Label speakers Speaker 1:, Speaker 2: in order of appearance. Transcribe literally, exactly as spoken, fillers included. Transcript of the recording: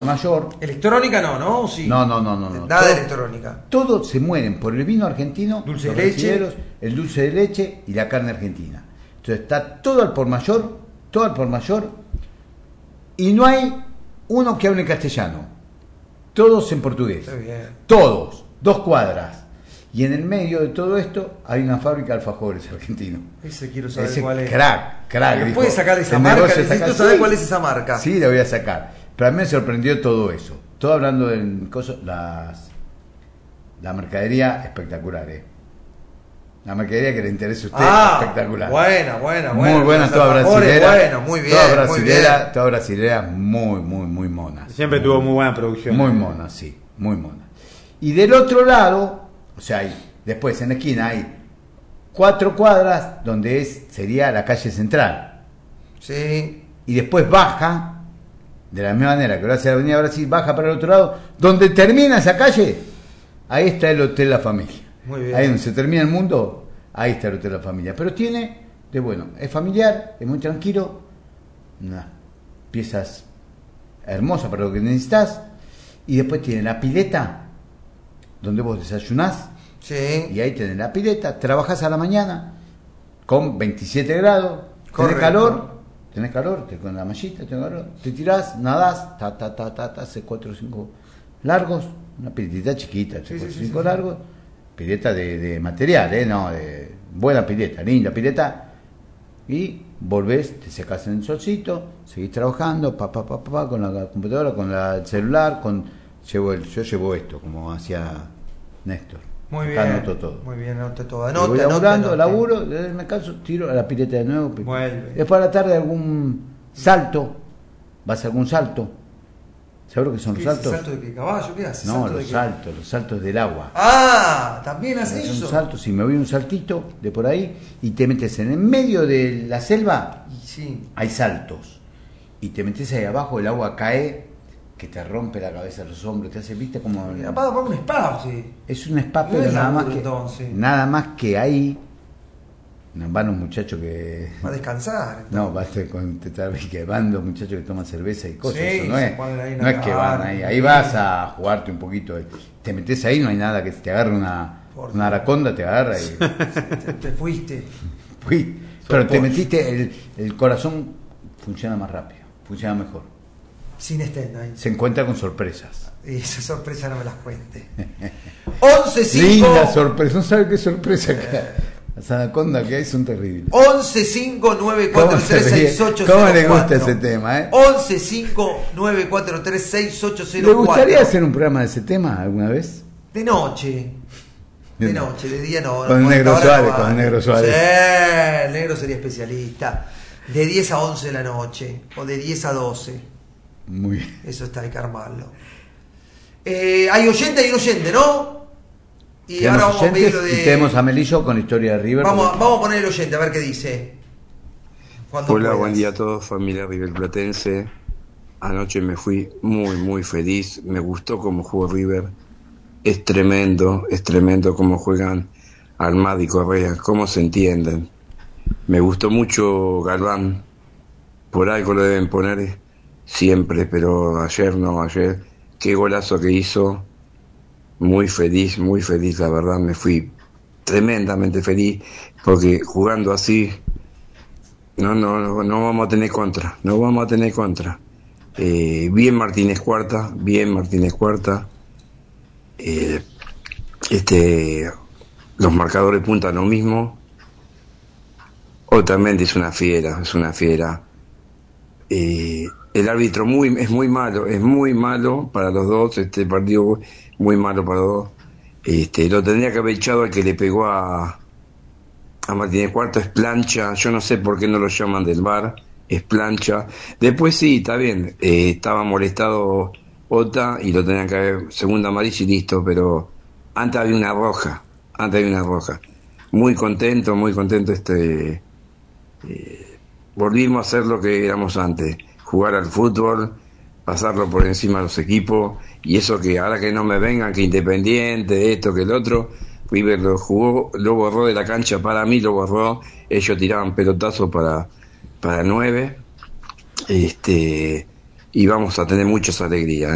Speaker 1: mayor.
Speaker 2: Electrónica no, ¿no? Sí.
Speaker 1: No, no, no, no, no.
Speaker 2: Nada
Speaker 1: todo,
Speaker 2: de electrónica.
Speaker 1: Todos se mueren por el vino argentino,
Speaker 2: Dulce
Speaker 1: los
Speaker 2: de leche.
Speaker 1: brasileros, el dulce de leche y la carne argentina. Entonces está todo al por mayor, todo al por mayor, y no hay uno que hable en castellano. Todos en portugués.
Speaker 2: Está bien.
Speaker 1: Todos, dos cuadras. Y en el medio de todo esto hay una fábrica de alfajores argentinos.
Speaker 2: Ese quiero saber
Speaker 1: Ese
Speaker 2: cuál es.
Speaker 1: Crack, crack.
Speaker 2: ¿Me
Speaker 1: dijo,
Speaker 2: puedes sacar esa
Speaker 1: el
Speaker 2: marca?
Speaker 1: negocio
Speaker 2: Necesito
Speaker 1: está acá.
Speaker 2: saber
Speaker 1: Sí,
Speaker 2: cuál es esa marca.
Speaker 1: Sí, la voy a sacar. Pero a mí me sorprendió todo eso. Todo hablando de cosas, las, la mercadería espectacular, ¿eh? La mercadería que le interesa a usted,
Speaker 2: Ah,
Speaker 1: espectacular.
Speaker 2: buena, buena, buena.
Speaker 1: Muy buena,
Speaker 2: Los
Speaker 1: toda
Speaker 2: alfajores,
Speaker 1: brasilera.
Speaker 2: Bueno, muy bien,
Speaker 1: toda
Speaker 2: muy
Speaker 1: brasilera,
Speaker 2: bien.
Speaker 1: toda brasilera, muy, muy, muy mona.
Speaker 3: Siempre tuvo muy buena producción.
Speaker 1: Muy mona, sí, muy mona. Y del otro lado, o sea, hay, después en la esquina hay cuatro cuadras donde es sería la calle central.
Speaker 2: Sí.
Speaker 1: Y después baja, de la misma manera que lo hace la Avenida Brasil, baja para el otro lado, donde termina esa calle, ahí está el Hotel La Familia.
Speaker 2: Muy bien.
Speaker 1: Ahí donde se termina el mundo, ahí está el Hotel La Familia. Pero tiene, de bueno, es familiar, es muy tranquilo, unas piezas hermosas para lo que necesitas, y después tiene la pileta, donde vos desayunás,
Speaker 2: Sí.
Speaker 1: y ahí tenés la pileta, trabajás a la mañana, con veintisiete grados, tenés
Speaker 2: Correcto.
Speaker 1: calor, tenés calor, te, con la mallita, tenés calor, te tirás, nadás, ta, ta, ta, ta, ta, hace cuatro o cinco largos, una piletita chiquita, hace
Speaker 2: Sí,
Speaker 1: cuatro o
Speaker 2: sí, sí,
Speaker 1: cinco
Speaker 2: sí.
Speaker 1: largos, pileta de, de material, eh, no, de buena pileta, linda pileta, y volvés, te secás en el solcito, seguís trabajando, pa, pa, pa, pa, pa, con la computadora, con la, el celular, con llevo el, yo llevo esto, como hacía Néstor.
Speaker 2: Muy
Speaker 1: Acá
Speaker 2: bien.
Speaker 1: anoto todo.
Speaker 2: Muy bien, anote todo.
Speaker 1: Y
Speaker 2: Anote,
Speaker 1: voy
Speaker 2: anote,
Speaker 1: laburando,
Speaker 2: anote.
Speaker 1: laburo, desde me canso, tiro a la pileta de nuevo. pi-
Speaker 2: Vuelve.
Speaker 1: Después a la tarde algún salto, vas a algún salto. ¿Sabes lo que son
Speaker 2: ¿Qué
Speaker 1: los
Speaker 2: es el
Speaker 1: saltos?
Speaker 2: salto de qué caballo? ¿Qué hace?
Speaker 1: No,
Speaker 2: ¿Salto de
Speaker 1: los
Speaker 2: qué?
Speaker 1: saltos, los saltos del agua.
Speaker 2: Ah, también hace
Speaker 1: Haces
Speaker 2: eso.
Speaker 1: un salto, si me voy un saltito de por ahí y te metes en el medio de la selva,
Speaker 2: Y sí.
Speaker 1: hay saltos. Y te metes ahí abajo, el agua cae, que te rompe la cabeza, los hombros, te hace, viste como...
Speaker 2: Mira, para un spa, sí.
Speaker 1: Es un spa,
Speaker 2: No
Speaker 1: pero
Speaker 2: es
Speaker 1: nada más
Speaker 2: laburo,
Speaker 1: que
Speaker 2: entonces.
Speaker 1: nada más que ahí nos van los muchachos que
Speaker 2: Va a descansar.
Speaker 1: no va a estar con que van los muchachos que toman cerveza y cosas.
Speaker 2: Sí,
Speaker 1: eso no
Speaker 2: se
Speaker 1: es
Speaker 2: ponen ahí a
Speaker 1: no es que van
Speaker 2: nadar.
Speaker 1: ahí ahí vas a jugarte un poquito, te metes ahí, no hay nada que te agarre una
Speaker 2: Por
Speaker 1: una araconda, te agarra y
Speaker 2: Te, te fuiste.
Speaker 1: fui. Pero te
Speaker 2: pollo.
Speaker 1: metiste, el, el corazón funciona más rápido, funciona mejor,
Speaker 2: Sin estén ahí.
Speaker 1: se encuentra con sorpresas.
Speaker 2: Y esa sorpresa no me las cuente. once cinco.
Speaker 1: Linda sorpresa, no sabe qué sorpresa que las anacondas que hay son terribles.
Speaker 2: once cinco nueve cuatro tres seis ocho cero cuatro.
Speaker 1: ¿Cómo le gusta ese tema, eh?
Speaker 2: once cinco nueve cuatro tres seis ocho cero
Speaker 1: ¿Le
Speaker 2: cuatro.
Speaker 1: gustaría hacer un programa de ese tema alguna vez?
Speaker 2: De noche. De noche, de día no.
Speaker 1: Con
Speaker 2: no,
Speaker 1: el Negro
Speaker 2: ahora
Speaker 1: Suárez,
Speaker 2: no
Speaker 1: con el
Speaker 2: vale.
Speaker 1: Negro Suárez.
Speaker 2: Sí, el negro sería especialista. De diez a once de la noche. O de diez a doce.
Speaker 1: Muy bien.
Speaker 2: Eso está, hay que armarlo. Eh, hay oyente y un oyente, ¿no? Y
Speaker 1: Tenemos
Speaker 2: ahora vamos a
Speaker 1: oyentes
Speaker 2: pedir lo de.
Speaker 1: y tenemos a Melillo con la historia de River.
Speaker 2: Vamos, a-
Speaker 1: porque-
Speaker 2: vamos a poner el oyente, a ver qué dice. Cuando
Speaker 4: Hola,
Speaker 2: puedas.
Speaker 4: buen día a todos, familia River Platense. Anoche me fui muy, muy feliz. Me gustó cómo jugó River. Es tremendo, es tremendo cómo juegan Almada y Correa, cómo se entienden. Me gustó mucho Galván. Por algo lo deben poner siempre, pero ayer no, ayer. Qué golazo que hizo. Muy feliz, muy feliz, la verdad. Me fui tremendamente feliz porque jugando así no, no, no, no vamos a tener contra, no vamos a tener contra. Eh, bien Martínez Cuarta, bien Martínez Cuarta. Eh, este, los marcadores puntan lo mismo. Otamendi es una fiera, es una fiera. Eh, el árbitro muy, es muy malo, es muy malo para los dos, este partido muy malo para los dos. Este, lo tendría que haber echado al que le pegó a a Martínez Cuarta, es plancha, yo no sé por qué no lo llaman del V A R, es plancha. Después sí, está bien, eh, estaba molestado Ota y lo tenían que haber segunda amarilla y listo, pero antes había una roja, antes había una roja. Muy contento, muy contento, este eh, volvimos a hacer lo que éramos antes, jugar al fútbol, pasarlo por encima de los equipos, y eso que ahora que no me vengan, que Independiente, esto, que el otro, River lo jugó, lo borró de la cancha, para mí lo borró, ellos tiraban pelotazos para, para nueve, este, y vamos a tener muchas alegrías.